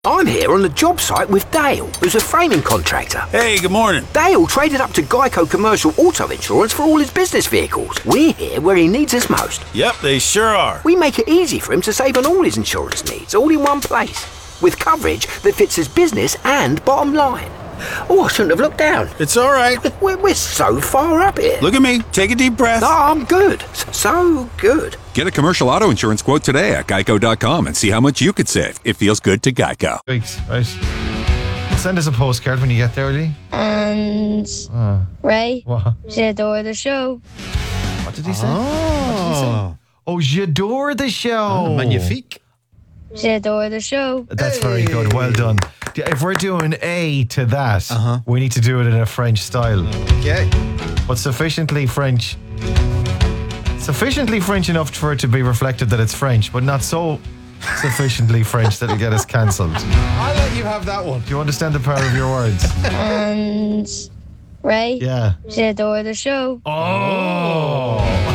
I'm here on the job site with Dale, who's a framing contractor. Hey, good morning. Dale traded up to Geico Commercial Auto Insurance for all his business vehicles. We're here where he needs us most. Yep, they sure are. We make it easy for him to save on all his insurance needs, all in one place, with coverage that fits his business and bottom line. Oh, I shouldn't have looked down. It's all right. We're so far up here. Look at me. Take a deep breath. No, I'm good. So good. Get a commercial auto insurance quote today at geico.com and see how much you could save. It feels good to Geico. Weeks, right? Send us a postcard when you get there, will you? And Ray, What? j'adore the show. What did he say? Oh, j'adore the show. Magnifique. J'adore the show. That's very good. Well done. If we're doing A to that, we need to do it in a French style. Okay. But sufficiently French. Sufficiently French enough for it to be reflected that it's French, but not so sufficiently French that it'll get us cancelled. I'll let you have that one. Do you understand the power of your words? And Ray, Yeah. j'adore the show. Oh!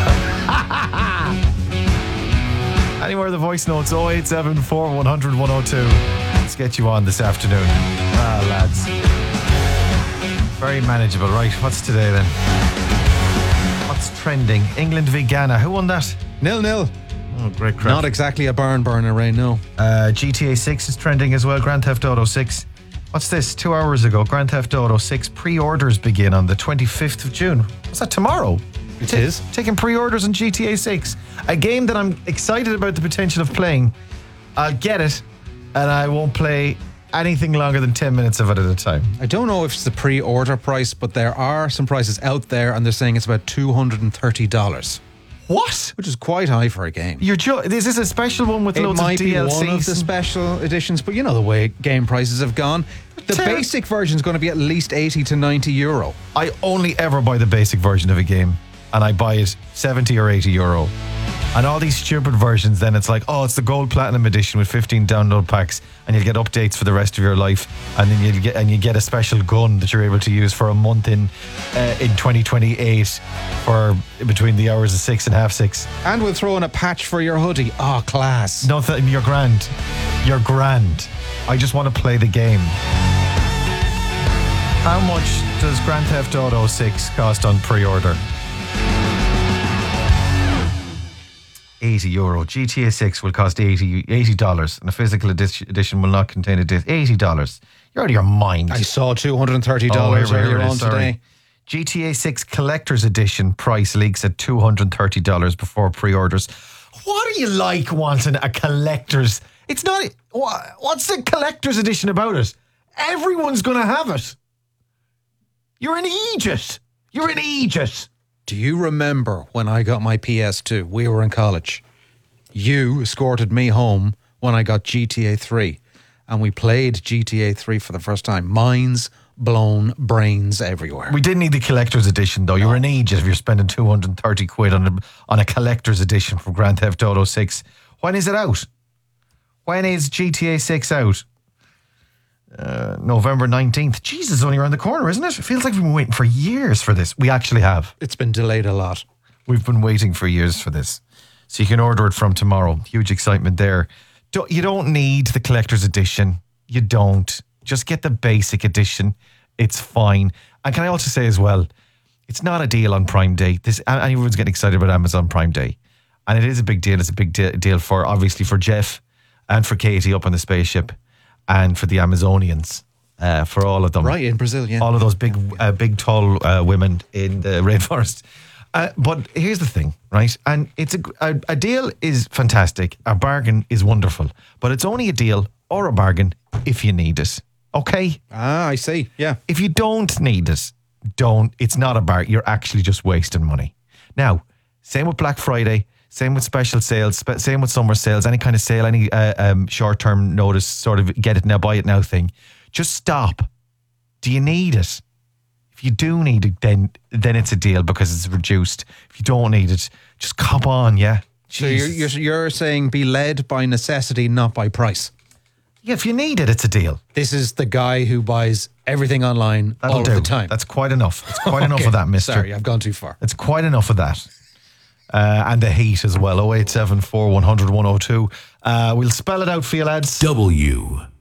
Anywhere the voice notes 0874 100 102. Let's get you on this afternoon. Lads. Very manageable, right? What's today then? What's trending? England v Ghana. Who won that? 0-0. Oh, great crap. Not exactly a barn burner, Ray, no. GTA 6 is trending as well. Grand Theft Auto 6. What's this? 2 hours ago, Grand Theft Auto 6 pre-orders begin on the 25th of June. What's that, tomorrow? It is. Taking pre-orders on GTA 6. A game that I'm excited about the potential of playing. I'll get it, and I won't play anything longer than 10 minutes of it at a time. I don't know if it's the pre-order price, but there are some prices out there, and they're saying it's about $230, What? which is quite high for a game. Is this a special one with It loads of might be DLCs? one of the special editions, but you know the way game prices have gone. The basic version is going to be at least 80 to 90 euro. I only ever buy the basic version of a game, and I buy it 70 or 80 euro. And all these stupid versions, then it's like, oh, it's the gold platinum edition with 15 download packs, and you'll get updates for the rest of your life, and then you get a special gun that you're able to use for a month in 2028 for between the hours of 6 and half 6. And we'll throw in a patch for your hoodie. Oh, class. Nothing. You're grand. You're grand. I just want to play the game. How much does Grand Theft Auto 6 cost on pre-order? €80. GTA 6 will cost $80, and a physical edition will not contain a disc. $80. You're out of your mind. I saw $230 here earlier it is, on sorry. today. GTA 6 Collector's Edition price leaks at $230 before pre-orders. What are you like wanting a collector's? It's not. What's the collector's edition about it? Everyone's going to have it. You're an idiot. You're an idiot. Do you remember when I got my PS2? We were in college. You escorted me home when I got GTA 3. And we played GTA 3 for the first time. Minds blown, brains everywhere. We didn't need the collector's edition, though. You're an idiot if you're spending 230 quid on a collector's edition for Grand Theft Auto 6. When is it out? When is GTA 6 out? November 19th. Jesus, it's only around the corner, isn't it? It feels like we've been waiting for years for this. We actually have. It's been delayed a lot. We've been waiting for years for this. So you can order it from tomorrow. Huge excitement there. You don't need the collector's edition. You don't. Just get the basic edition. It's fine. And can I also say as well, it's not a deal on Prime Day. Everyone's getting excited about Amazon Prime Day. And it is a big deal. It's a big deal for, obviously, for Jeff and for Katie up on the spaceship and for the Amazonians, for all of them. Right, in Brazil, yeah. All of those big tall women in the rainforest. But here's the thing, right? And it's a deal is fantastic. A bargain is wonderful. But it's only a deal or a bargain if you need it. Okay? Ah, I see. Yeah. If you don't need it, it's not a bargain. You're actually just wasting money. Now, same with Black Friday, same with special sales, same with summer sales, any kind of sale, any short-term notice, sort of get it now, buy it now thing. Just stop. Do you need it? If you do need it, then it's a deal because it's reduced. If you don't need it, just cop on, yeah? So you're saying be led by necessity, not by price. Yeah, if you need it, it's a deal. This is the guy who buys everything online all of the time. That's quite enough. It's quite enough of that, mister. Sorry, I've gone too far. It's quite enough of that. And the heat as well. 0874 100 102. We'll spell it out for you, lads. W